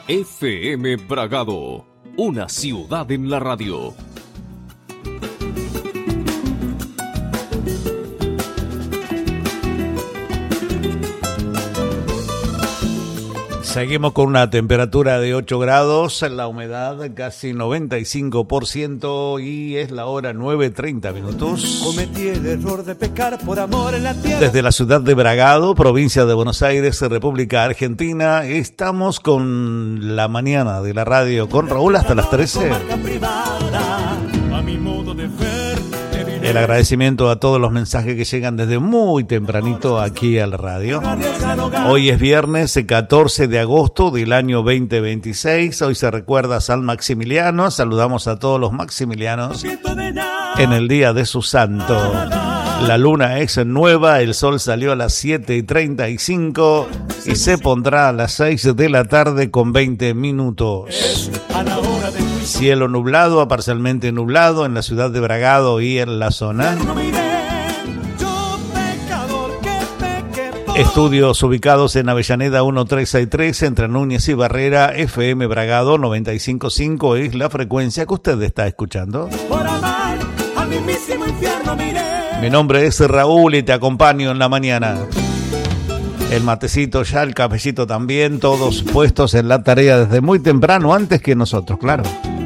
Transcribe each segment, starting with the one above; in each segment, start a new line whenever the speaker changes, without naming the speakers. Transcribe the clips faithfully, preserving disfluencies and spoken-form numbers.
F M Bragado, una ciudad en la radio.
Seguimos con una temperatura de ocho grados, la humedad casi noventa y cinco por ciento y es la hora nueve treinta minutos.
Cometí el error de pecar por amor en la tierra.
Desde la ciudad de Bragado, provincia de Buenos Aires, República Argentina, estamos con la mañana de la radio con Raúl hasta las trece. El agradecimiento a todos los mensajes que llegan desde muy tempranito aquí a la radio. Hoy es viernes catorce de agosto del año veinte veintiséis. Hoy se recuerda a San Maximiliano. Saludamos a todos los maximilianos en el día de su santo. La luna es nueva, el sol salió a las siete y treinta y cinco y se pondrá a las seis de la tarde con veinte minutos. Cielo nublado a parcialmente nublado en la ciudad de Bragado y en la zona. Estudios ubicados en Avellaneda mil trescientos sesenta y tres entre Núñez y Barrera. F M Bragado noventa y cinco punto cinco es la frecuencia que usted está escuchando. Mi nombre es Raúl y te acompaño en la mañana. El matecito ya, el cafecito también, todos puestos en la tarea desde muy temprano, antes que nosotros, claro.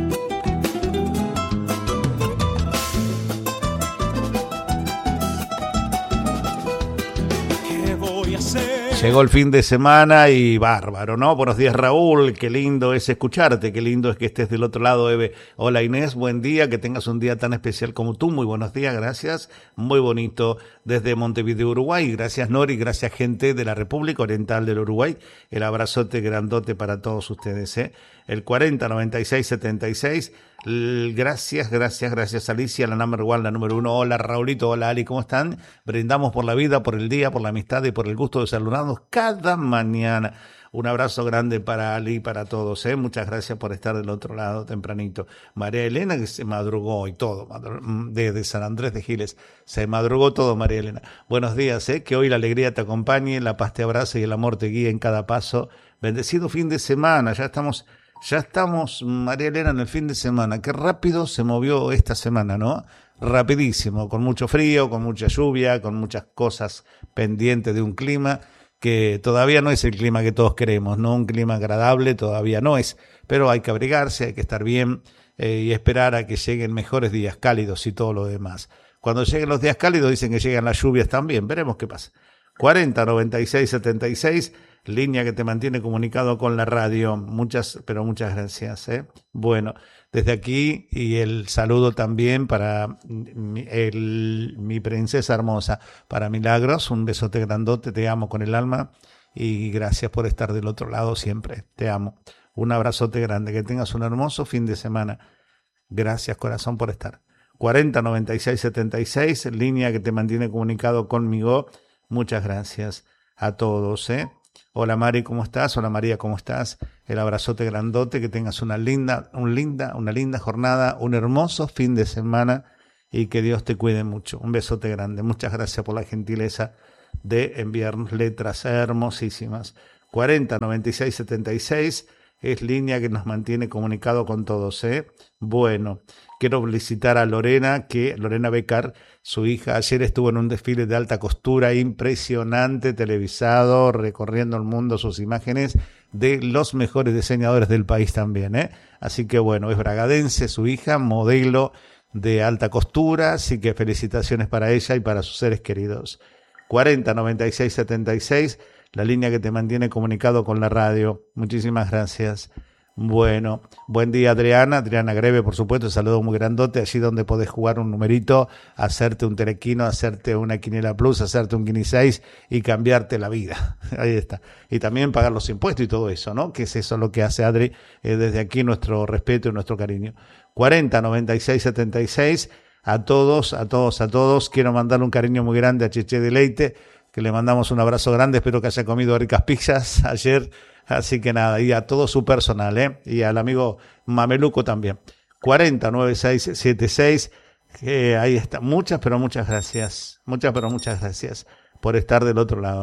Llegó el fin de semana y bárbaro, ¿no? Buenos días, Raúl, qué lindo es escucharte, qué lindo es que estés del otro lado, Eve. Hola, Inés, buen día, que tengas un día tan especial como tú, muy buenos días, gracias, muy bonito desde Montevideo, Uruguay, gracias Nori, gracias gente de la República Oriental del Uruguay, el abrazote grandote para todos ustedes, ¿eh? El cuarenta noventa y seis setenta y seis, gracias, gracias, gracias Alicia, la number one, la número uno, hola Raulito, hola Ali, ¿cómo están? Brindamos por la vida, por el día, por la amistad y por el gusto de saludarnos cada mañana. Un abrazo grande para Ali y para todos, ¿eh? Muchas gracias por estar del otro lado tempranito. María Elena, que se madrugó y todo, desde San Andrés de Giles, se madrugó todo, María Elena. Buenos días, ¿eh? Que hoy la alegría te acompañe, la paz te abrace y el amor te guíe en cada paso. Bendecido fin de semana, ya estamos... Ya estamos, María Elena, en el fin de semana. Qué rápido se movió esta semana, ¿no? Rapidísimo, con mucho frío, con mucha lluvia, con muchas cosas pendientes de un clima que todavía no es el clima que todos queremos, ¿no? Un clima agradable todavía no es, pero hay que abrigarse, hay que estar bien eh, y esperar a que lleguen mejores días cálidos y todo lo demás. Cuando lleguen los días cálidos dicen que llegan las lluvias también, veremos qué pasa. cuarenta noventa y seis setenta y seis, línea que te mantiene comunicado con la radio. Muchas, pero muchas gracias, ¿eh? Bueno, desde aquí y el saludo también para mi, el, mi princesa hermosa, para Milagros, un besote grandote, te amo con el alma y gracias por estar del otro lado siempre, te amo. Un abrazote grande, que tengas un hermoso fin de semana. Gracias corazón por estar. cuarenta noventa y seis setenta y seis, línea que te mantiene comunicado conmigo. Muchas gracias a todos, ¿eh? Hola Mari, ¿cómo estás? Hola María, ¿cómo estás? El abrazote grandote, que tengas una linda, un linda, una linda jornada, un hermoso fin de semana y que Dios te cuide mucho. Un besote grande. Muchas gracias por la gentileza de enviarnos letras hermosísimas. cuarenta noventa y seis setenta y seis es línea que nos mantiene comunicado con todos, ¿eh? Bueno, quiero felicitar a Lorena, que Lorena Becar, su hija, ayer estuvo en un desfile de alta costura impresionante, televisado, recorriendo el mundo sus imágenes de los mejores diseñadores del país también, ¿eh? Así que bueno, es bragadense su hija, modelo de alta costura, así que felicitaciones para ella y para sus seres queridos. cuarenta noventa y seis setenta y seis, la línea que te mantiene comunicado con la radio. Muchísimas gracias. Bueno, buen día Adriana, Adriana Greve, por supuesto, saludo muy grandote, allí donde podés jugar un numerito, hacerte un telequino, hacerte una quiniela plus, hacerte un quini seis y cambiarte la vida. Ahí está. Y también pagar los impuestos y todo eso, ¿no? Que es eso lo que hace Adri, eh, desde aquí nuestro respeto y nuestro cariño. cuarenta noventa y seis setenta y seis, a todos, a todos, a todos, quiero mandarle un cariño muy grande a Cheche Deleite, que le mandamos un abrazo grande, espero que haya comido ricas pizzas ayer. Así que nada, y a todo su personal, ¿eh? Y al amigo Mameluco también. cuarenta noventa y seis setenta y seis, eh, ahí está. Muchas, pero muchas gracias. Muchas, pero muchas gracias por estar del otro lado.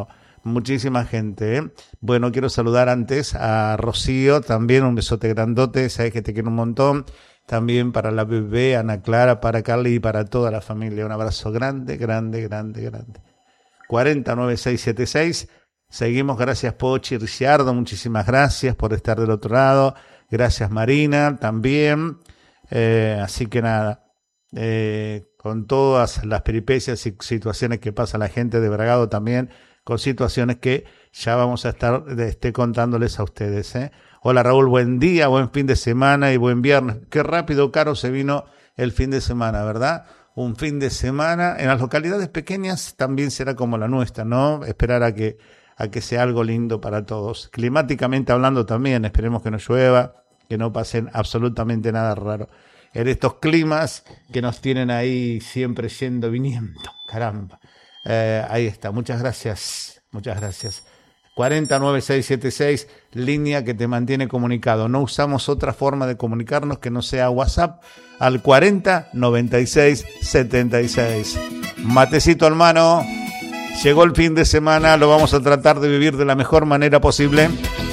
muchísima gente, ¿eh? Bueno, quiero saludar antes a Rocío, también un besote grandote, sabes que te quiero un montón. También para la bebé, Ana Clara, para Carly y para toda la familia. Un abrazo grande, grande, grande, grande. cuarenta nueve seis siete seis. Seguimos, gracias Pochi, Ricciardo, muchísimas gracias por estar del otro lado. Gracias Marina, también. Eh, así que nada, eh, con todas las peripecias y situaciones que pasa la gente de Bragado también, con situaciones que ya vamos a estar este, contándoles a ustedes, ¿eh? Hola Raúl, buen día, buen fin de semana y buen viernes. Qué rápido, Caro, se vino el fin de semana, ¿verdad? Un fin de semana en las localidades pequeñas también será como la nuestra, ¿no? Esperar a que, a que sea algo lindo para todos. Climáticamente hablando también, esperemos que no llueva, que no pasen absolutamente nada raro. En estos climas que nos tienen ahí siempre yendo, viniendo, caramba. Eh, ahí está, muchas gracias, muchas gracias. cuarenta nueve seis siete seis, línea que te mantiene comunicado. No usamos otra forma de comunicarnos que no sea WhatsApp al cuarenta noventa y seis setenta y seis. Matecito hermano, llegó el fin de semana, lo vamos a tratar de vivir de la mejor manera posible.